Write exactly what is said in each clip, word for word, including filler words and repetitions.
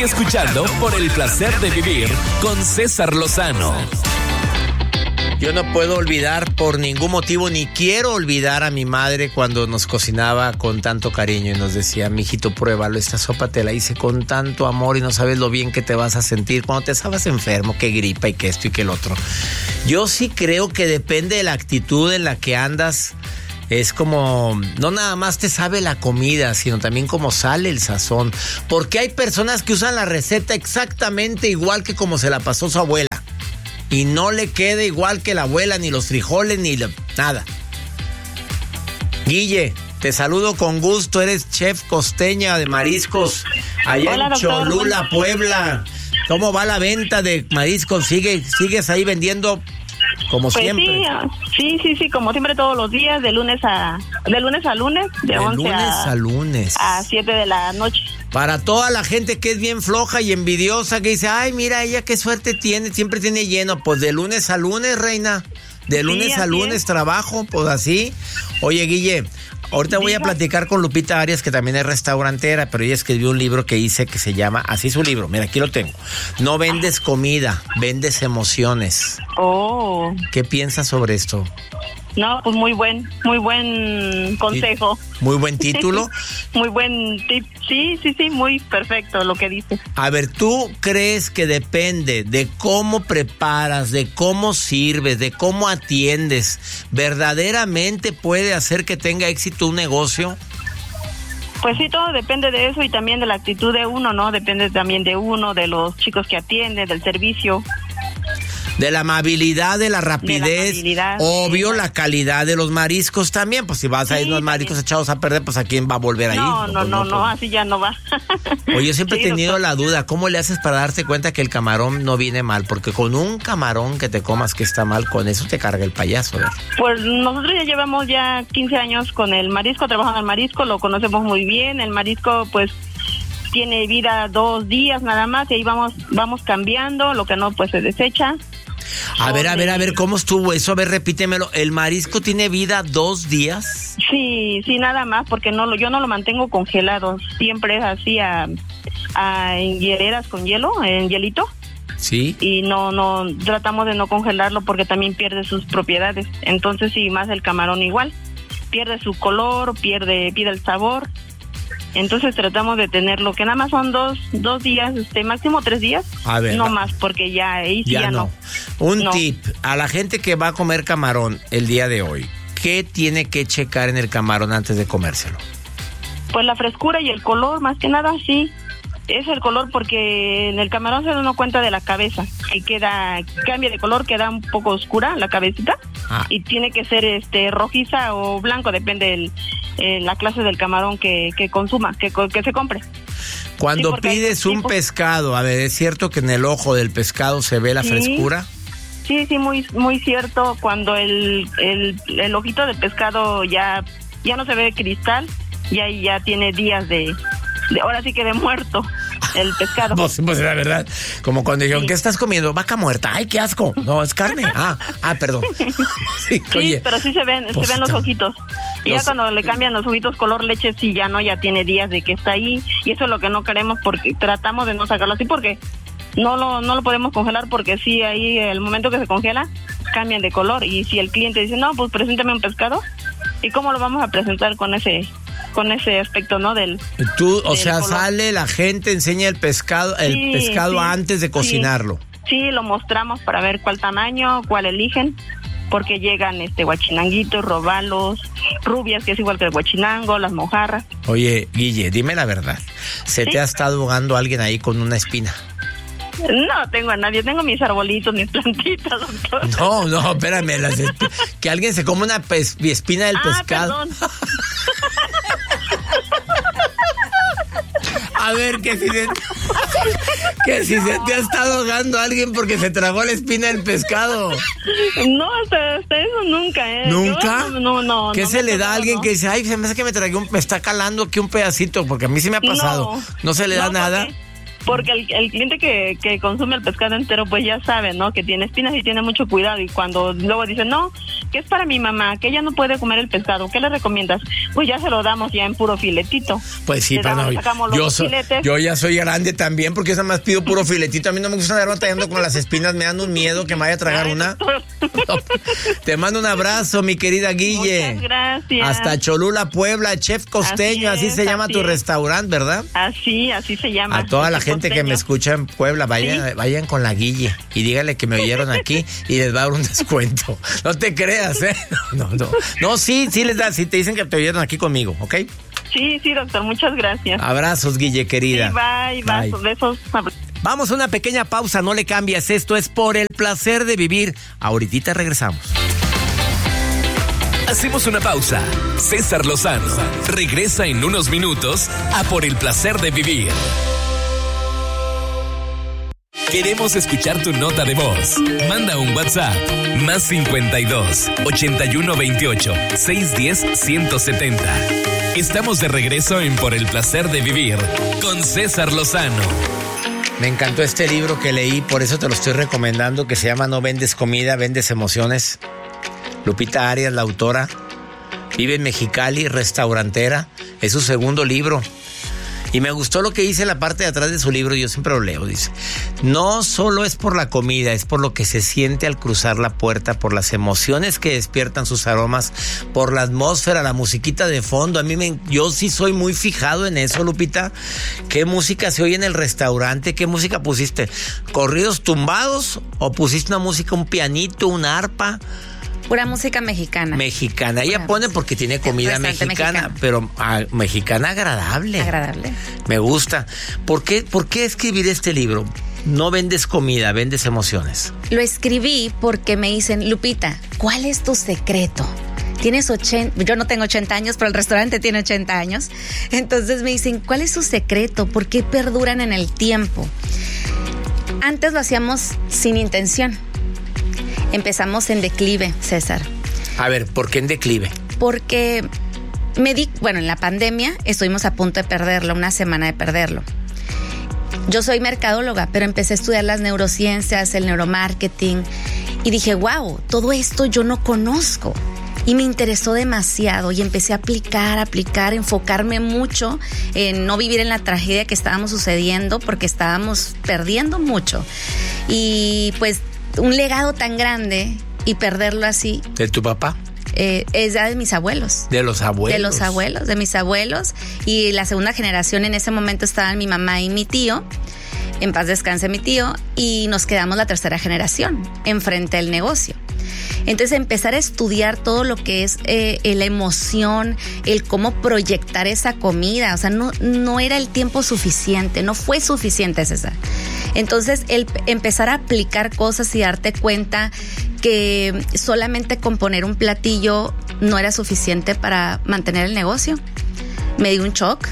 Sigue escuchando por el placer de vivir con César Lozano. Yo no puedo olvidar por ningún motivo, ni quiero olvidar a mi madre cuando nos cocinaba con tanto cariño y nos decía, mijito, pruébalo, esta sopa te la hice con tanto amor y no sabes lo bien que te vas a sentir cuando te estabas enfermo, que gripa y que esto y que el otro. Yo sí creo que depende de la actitud en la que andas. Es como, no nada más te sabe la comida, sino también cómo sale el sazón. Porque hay personas que usan la receta exactamente igual que como se la pasó su abuela. Y no le queda igual que la abuela, ni los frijoles, ni la, nada. Guille, te saludo con gusto. Eres chef costeña de mariscos allá Hola, en doctor. Cholula, Puebla. ¿Cómo va la venta de mariscos? ¿Sigue, ¿Sigues ahí vendiendo como pues siempre? Sí, sí, sí, como siempre todos los días, de lunes a de lunes a lunes, de, de once lunes a, a lunes. A siete de la noche. Para toda la gente que es bien floja y envidiosa, que dice, ay, mira, ella qué suerte tiene, siempre tiene lleno. Pues de lunes a lunes, reina. De lunes sí, a lunes es. Trabajo, pues así. Oye, Guille, ahorita voy a platicar con Lupita Arias, que también es restaurantera, pero ella escribió un libro que dice que se llama, así su libro, mira, aquí lo tengo. No vendes comida, vendes emociones. Oh. ¿Qué piensas sobre esto? No, pues muy buen, muy buen consejo. Muy buen título. Muy buen tip. Sí, sí, sí, muy perfecto lo que dices. A ver, ¿tú crees que depende de cómo preparas, de cómo sirves, de cómo atiendes, verdaderamente puede hacer que tenga éxito un negocio? Pues sí, todo depende de eso y también de la actitud de uno, ¿no? Depende también de uno, de los chicos que atienden, del servicio. De la amabilidad, de la rapidez, de la obvio, sí. La calidad de los mariscos también, pues si vas sí, a ir los mariscos echados a perder, pues ¿a quién va a volver ahí? No, no, pues, no, no, no, así ya no va. Oye, yo siempre sí, he tenido doctor. la duda, ¿cómo le haces para darte cuenta que el camarón no viene mal? Porque con un camarón que te comas que está mal, con eso te carga el payaso, ¿verdad? Pues nosotros ya llevamos ya quince años con el marisco, trabajando en el marisco, lo conocemos muy bien, el marisco pues tiene vida dos días nada más y ahí vamos, vamos cambiando, lo que no pues se desecha. A ver, a ver, a ver, ¿cómo estuvo eso? A ver, repítemelo. ¿El marisco tiene vida dos días? Sí, sí, nada más, porque no lo, yo no lo mantengo congelado. Siempre es así a, a, en hieleras con hielo, en hielito. Sí. Y no, no, tratamos de no congelarlo porque también pierde sus propiedades. Entonces, sí, más el camarón igual. Pierde su color, pierde, pierde el sabor. Entonces tratamos de tenerlo, que nada más son dos, dos días, este, máximo tres días. A ver, no más, porque ya ahí sí ya, ya no. no. Un no. tip a la gente que va a comer camarón el día de hoy. ¿Qué tiene que checar en el camarón antes de comérselo? Pues la frescura y el color, más que nada, sí. Es el color porque en el camarón se da uno cuenta de la cabeza, que queda, cambia de color, queda un poco oscura la cabecita. Ah. Y tiene que ser este rojiza o blanco, depende del eh, la clase del camarón que, que consuma, que, que se compre. Cuando sí, pides un pescado, a ver, ¿es cierto que en el ojo del pescado se ve la sí. frescura? Sí, sí, muy muy cierto. Cuando el, el, el ojito del pescado ya, ya no se ve cristal, ya, ya tiene días de, de... Ahora sí que de muerto el pescado. Pues, pues la verdad, como cuando dijeron, sí. ¿Qué estás comiendo? Vaca muerta. ¡Ay, qué asco! No, es carne. Ah, ah, perdón. Sí, sí oye, pero sí se ven, pues, se ven los ojitos. Y los... ya cuando le cambian los ojitos color leche, sí, ya no, ya tiene días de que está ahí. Y eso es lo que no queremos porque tratamos de no sacarlo así porque no lo, no lo podemos congelar porque sí, ahí el momento que se congela, cambian de color. Y si el cliente dice, no, pues preséntame un pescado, ¿y cómo lo vamos a presentar con ese... con ese aspecto, ¿no? Del Tú, o del sea, color. Sale, la gente enseña el pescado, el sí, pescado sí, antes de cocinarlo. Sí, sí, lo mostramos para ver cuál tamaño, cuál eligen, porque llegan este guachinanguitos, robalos, rubias, que es igual que el guachinango, las mojarras. Oye, Guille, dime la verdad, ¿se ¿Sí? te ha estado ahogando alguien ahí con una espina? No tengo a nadie, tengo mis arbolitos, mis plantitas, doctor. No, no, espérame, las esp- que alguien se come una pes- espina del ah, pescado. Perdón. A ver, que si se, que si se te ha estado ahogando alguien porque se tragó la espina del pescado. No, hasta, hasta eso nunca, ¿eh? ¿Nunca? Yo, no, no, no. ¿Qué no se le da a alguien no. que dice, ay, se me hace que me tragué un, me está calando aquí un pedacito? Porque a mí sí me ha pasado. No, no se le da no, nada. Porque, porque el, el cliente que, que consume el pescado entero, pues ya sabe, ¿no? Que tiene espinas y tiene mucho cuidado. Y cuando luego dice, no, que es para mi mamá, que ella no puede comer el pescado, ¿qué le recomiendas? Pues ya se lo damos ya en puro filetito. Pues sí, pero no, yo, so, yo ya soy grande también, porque nada más pido puro filetito. A mí no me gusta andar batallando con las espinas, me dan un miedo que me vaya a tragar Ay, una. No. Te mando un abrazo, mi querida Guille. Muchas gracias. Hasta Cholula, Puebla, Chef Costeño, así, es, así se llama así tu es. restaurante, ¿verdad? Así, así se llama. A toda la gente Costeño. que me escucha en Puebla, vayan, ¿Sí? vayan con la Guille y díganle que me oyeron aquí y les va a dar un descuento. No te creas, ¿eh? No, no, no. No, sí, sí les da, sí te dicen que te oyeron aquí conmigo, ¿ok? Sí, sí, doctor, muchas gracias. Abrazos, Guille, querida. Sí, bye, bye. Besos, besos. Vamos a una pequeña pausa, no le cambias. Esto es Por el Placer de Vivir. Ahorita regresamos. Hacemos una pausa. César Lozano regresa en unos minutos a Por el Placer de Vivir. Queremos escuchar tu nota de voz. Manda un WhatsApp. Más cincuenta y dos, ochenta y uno veintiocho, seiscientos diez, ciento setenta. Estamos de regreso en Por el Placer de Vivir con César Lozano. Me encantó este libro que leí, por eso te lo estoy recomendando, que se llama No vendes comida, vendes emociones. Lupita Arias, la autora, vive en Mexicali, restaurantera. Es su segundo libro. Y me gustó lo que dice en la parte de atrás de su libro, yo siempre lo leo, dice, no solo es por la comida, es por lo que se siente al cruzar la puerta, por las emociones que despiertan sus aromas, por la atmósfera, la musiquita de fondo. A mí me, yo sí soy muy fijado en eso, Lupita. ¿Qué música se oye en el restaurante? ¿Qué música pusiste? ¿Corridos tumbados? ¿O pusiste una música, un pianito, una arpa? Pura música mexicana. Mexicana. Ella Pura pone porque tiene comida mexicana, mexicana, pero ah, mexicana agradable. Agradable. Me gusta. ¿Por qué, ¿Por qué escribir este libro? No vendes comida, vendes emociones. Lo escribí porque me dicen, Lupita, ¿cuál es tu secreto? Tienes ochenta, yo no tengo ochenta años, pero el restaurante tiene ochenta años. Entonces me dicen, ¿cuál es su secreto? ¿Por qué perduran en el tiempo? Antes lo hacíamos sin intención. Empezamos en declive, César. A ver, ¿por qué en declive? Porque me di, bueno, en la pandemia estuvimos a punto de perderlo, una semana de perderlo. Yo soy mercadóloga, pero empecé a estudiar las neurociencias, el neuromarketing, y dije, wow, todo esto yo no conozco. Y me interesó demasiado y empecé a aplicar, aplicar, enfocarme mucho en no vivir en la tragedia que estábamos sucediendo, porque estábamos perdiendo mucho. Y pues un legado tan grande y perderlo así. ¿De tu papá? Eh, es ya de mis abuelos. ¿De los abuelos? De los abuelos, de mis abuelos. Y la segunda generación en ese momento estaban mi mamá y mi tío. En paz descanse mi tío. Y nos quedamos la tercera generación enfrente del negocio. Entonces empezar a estudiar todo lo que es eh, la emoción, el cómo proyectar esa comida, o sea, no, no era el tiempo suficiente, no fue suficiente, César. Entonces el empezar a aplicar cosas y darte cuenta que solamente con poner un platillo no era suficiente para mantener el negocio, me dio un shock.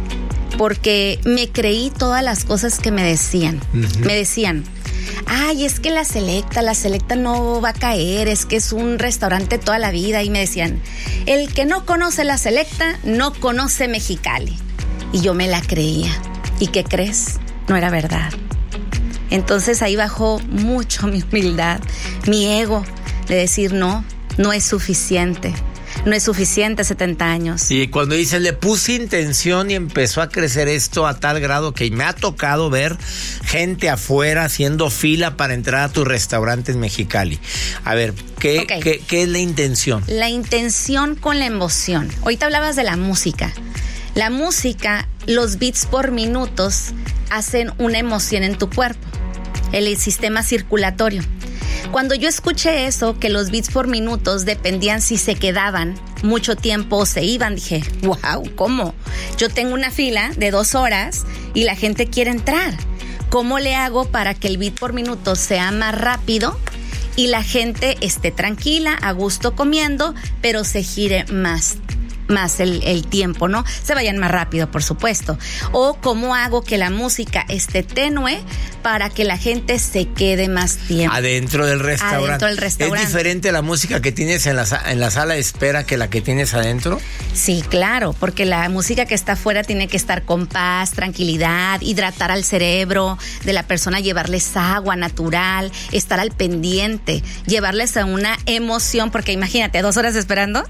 Porque me creí todas las cosas que me decían. Uh-huh. Me decían, ay, es que la Selecta, la Selecta no va a caer, es que es un restaurante toda la vida. Y me decían, el que no conoce la Selecta, no conoce Mexicali. Y yo me la creía. ¿Y qué crees? No era verdad. Entonces ahí bajó mucho mi humildad, mi ego, de decir, no, no es suficiente. No es suficiente setenta años. Y cuando dice, le puse intención y empezó a crecer esto a tal grado que me ha tocado ver gente afuera haciendo fila para entrar a tu restaurante en Mexicali. A ver, ¿qué, okay. ¿qué, qué es la intención? La intención con la emoción. Ahorita hablabas de la música. La música, los beats por minutos hacen una emoción en tu cuerpo. El sistema circulatorio. Cuando yo escuché eso, que los beats por minutos dependían si se quedaban mucho tiempo o se iban, dije, wow, ¿cómo? Yo tengo una fila de dos horas y la gente quiere entrar. ¿Cómo le hago para que el beat por minuto sea más rápido y la gente esté tranquila, a gusto comiendo, pero se gire más, más el, el tiempo, ¿no? Se vayan más rápido, por supuesto. O cómo hago que la música esté tenue para que la gente se quede más tiempo. Adentro del restaurante. Adentro del restaurante. ¿Es diferente la música que tienes en la, en la sala de espera que la que tienes adentro? Sí, claro, porque la música que está afuera tiene que estar con paz, tranquilidad, hidratar al cerebro de la persona, llevarles agua natural, estar al pendiente, llevarles a una emoción, porque imagínate, dos horas esperando.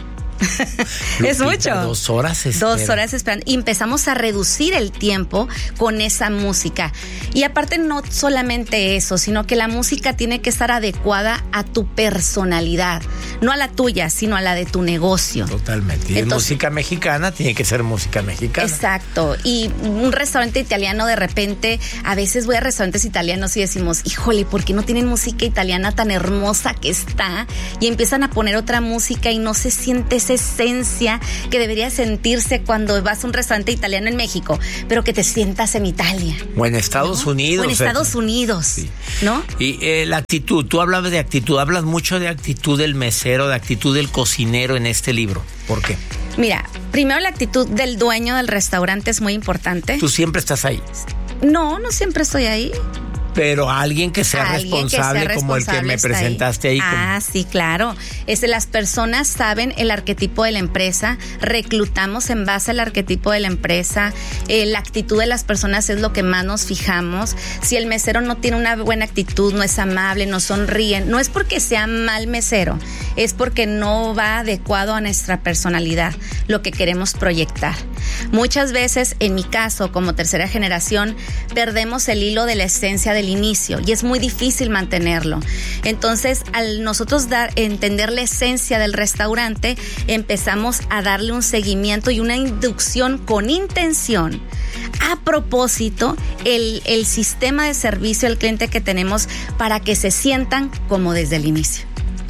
Lupita, es mucho. Dos horas esperando. Dos horas esperando. Y empezamos a reducir el tiempo con esa música. Y aparte no solamente eso, sino que la música tiene que estar adecuada a tu personalidad. No a la tuya, sino a la de tu negocio. Totalmente. Y Entonces, música mexicana tiene que ser música mexicana. Exacto. Y un restaurante italiano, de repente, a veces voy a restaurantes italianos y decimos, híjole, ¿por qué no tienen música italiana tan hermosa que está? Y empiezan a poner otra música y no se siente esa esencia que debería sentirse cuando vas a un restaurante italiano en México, pero que te sientas en Italia. O en Estados ¿no? Unidos. O en Estados Unidos, sí. ¿no? Y eh, la actitud, tú hablabas de actitud, hablas mucho de actitud del mesero, de actitud del cocinero en este libro. ¿Por qué? Mira, primero la actitud del dueño del restaurante es muy importante. ¿Tú siempre estás ahí? No, no siempre estoy ahí. Pero alguien que sea Alguien responsable, que sea como responsable el que me presentaste ahí. ahí. Ah, como... sí, claro. Es, las personas saben el arquetipo de la empresa, reclutamos en base al arquetipo de la empresa, eh, la actitud de las personas es lo que más nos fijamos. Si el mesero no tiene una buena actitud, no es amable, no sonríe, no es porque sea mal mesero, es porque no va adecuado a nuestra personalidad, lo que queremos proyectar. Muchas veces, en mi caso, como tercera generación, perdemos el hilo de la esencia del inicio y es muy difícil mantenerlo. Entonces, al nosotros dar, entender la esencia del restaurante, empezamos a darle un seguimiento y una inducción con intención. A propósito, el, el sistema de servicio al cliente que tenemos para que se sientan como desde el inicio.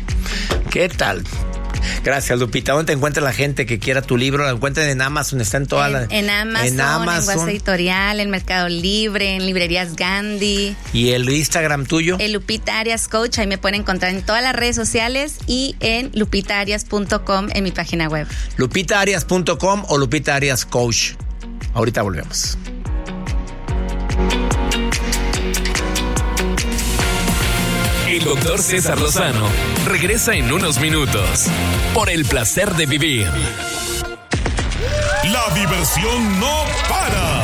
¿Qué tal? Gracias, Lupita. ¿Dónde te encuentra la gente que quiera tu libro? La encuentran en Amazon, está en todas las... En Amazon, en Amazon, en Guasa Editorial, en Mercado Libre, en Librerías Gandhi. ¿Y el Instagram tuyo? El Lupita Arias Coach, ahí me pueden encontrar en todas las redes sociales y en lupita arias punto com en mi página web. lupita arias punto com o Lupita Arias Coach. Ahorita volvemos. El doctor César Lozano regresa en unos minutos por el placer de vivir. La diversión no para.